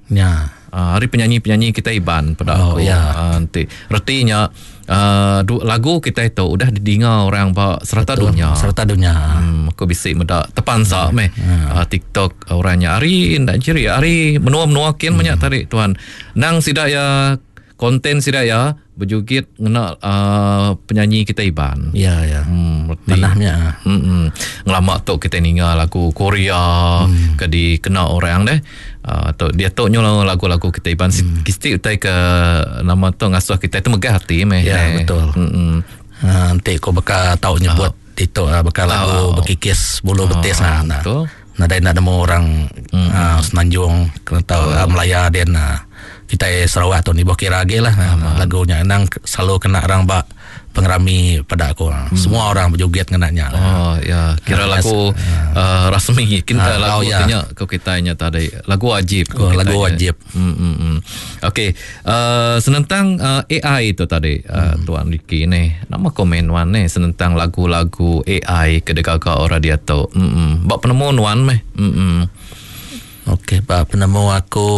Ya. Hari penyanyi-penyanyi kita Iban pada aku. Nanti artinya lagu kita itu udah didengar orang serta dunia. Aku bisik medak tepansa TikTok orangnya hari ndak ciri hari menua-menua kian banyak tarik tuan. Nang sidak ya konten sidak ya berjugit ngena penyanyi kita Iban. Ya. Manahnya. Ngelama tu kita ningal lagu Korea ke dikena orang deh. Atau dia tu nyolo lagu-lagu kita Iban kisti utai ke nama tu ngasuh kita itu megah hati Ya betul. Nanti kau bakal tahu nyebut itu bakal lagu berkikis bulu betis betul. Nadai nak nemu orang Semenanjung kena tahu Melaya dan kita Sarawak tu ni bokira lagi lah lagunya nang selalu kena orang bak pengerami pada aku. Semua orang berjoget kenanya. Kira lagu rasmi kita lagu nya kau kitanya tadi lagu wajib. Lagu wajib. Okey, senentang AI itu tadi Tuan Ricky ni nama komen wan ni senentang lagu-lagu AI kedekaka orang dia tu. Bak penemuan wan meh. Okey, bak penemu aku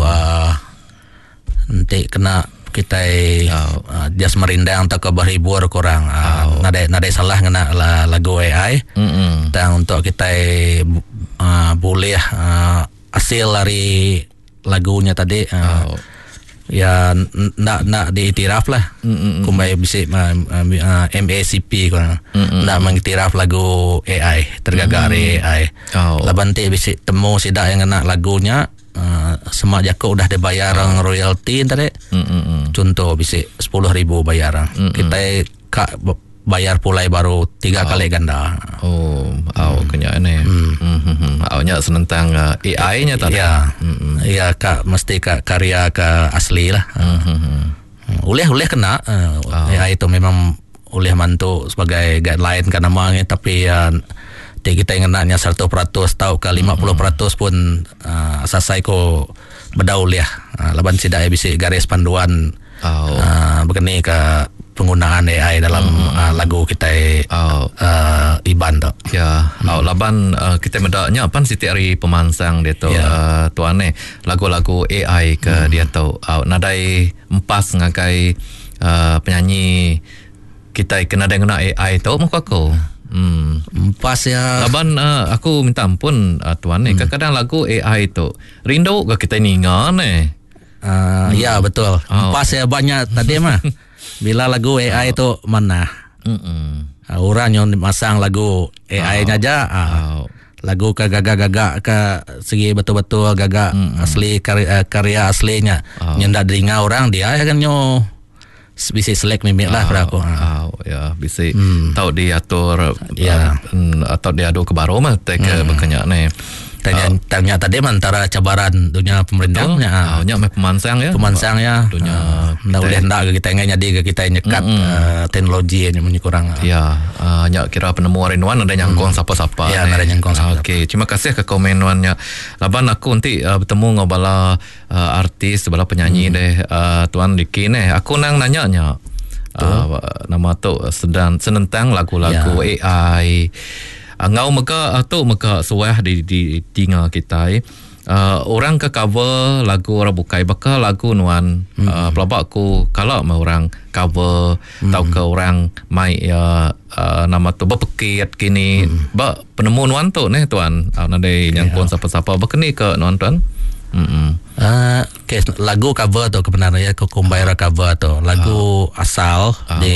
nanti kena kita just merindang atau berhibur kurang nadai salah kena lagu AI dan untuk kita boleh hasil dari lagunya tadi ya nak diiktiraf lah kumbai bisik MACP kurang nak mengiktiraf lagu AI tergagak AI laban ti bisik temu sidak yang kena lagunya semak jako udah dibayar royalty tadi. Contoh bisik 10,000 bayar. Kita kak bayar pulai baru 3 kali ganda. Kenya ni. Nya senentang AI-nya tadi. Ya kak mesti kak karya ke asli lah. Uleh kena AI itu memang oleh mantu sebagai guideline kan namanya tapi kita yang kenanya 100% tahu ke 50% pun selesai ko bedau liah laban sidak bisa garis panduan begini ke penggunaan AI dalam lagu kita Iban tu. Ya, laban kita medaknya pan siti hari pemansang dia tu tuan ni lagu-lagu AI ke dia tu nadai empas ngakai penyanyi kita kena dengan AI tu muka aku. Pas ya. Laban aku minta ampun tuan ni kadang-kadang lagu AI tu rindu ke kita ningan ni. Ya betul. Pas ya banyak tadi mah. Bila lagu AI tu mana? Orang yang masang lagu AI-nya aja. Lagu ke gagak-gagak ke segi betul-betul gagak asli karya aslinya. Yang dah dengar orang dia kan nyo bisa select mimik lah pada aku. Bisa tahu diatur atau diadu ke baru mah ke bekenyak ni. Tanya tadi antara cabaran dunia pemerintahnya. Nya pemansang ya. Dunia ndak boleh ndak kita jadi ke kita nyekat teknologi yang kurang. Nya kira penemu rinduan ada nyangkong siapa-siapa. Ada nyangkong siapa. Okey, terima kasih ke komenannya. Laban aku nanti bertemu ngabala artis, bala penyanyi deh Tuan Ricky ni. Aku nang nanya nama tu senentang lagu-lagu AI. Ngau meka suah di tinga kita orang ke cover lagu orang bukai bakal lagu nuan pelabak aku kalau mau orang cover tau ke orang mai nama tu berpekit kini ba penemu nuan tu ni tuan nadai nyangkon siapa-siapa bekeni ke nuan tuan. Lagu cover tu kebenarannya kau kumbayar cover tu lagu asal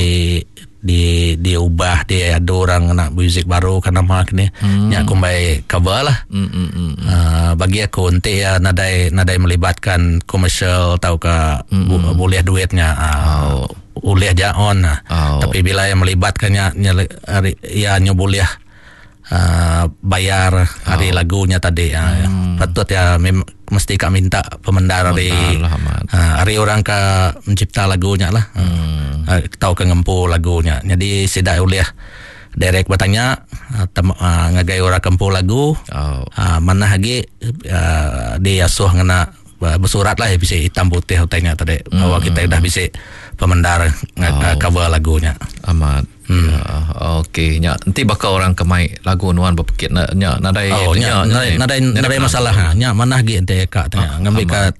diubah dia ada orang nak muzik baru kan nama ni nyak kumbai cover lah. Bagi aku nanti nadai melibatkan komersial tau ke boleh duitnya boleh aja on tapi bila yang melibatkannya ya boleh bayar hari lagunya tadi patut mesti kak minta pemendar hari orang ke mencipta lagunya lah tahu ke ngempu lagunya jadi sidak boleh direct bertanya ngagai orang kempu lagu mana lagi dia suah ngena bersurat lah bisa hitam putih tanya tadi bahwa kita dah bisa pemendar cover lagunya amat. Okey, nanti bakal orang kemai lagu nuan berpikir nadai nadai masalah mana lagi ente kak tanya ngambil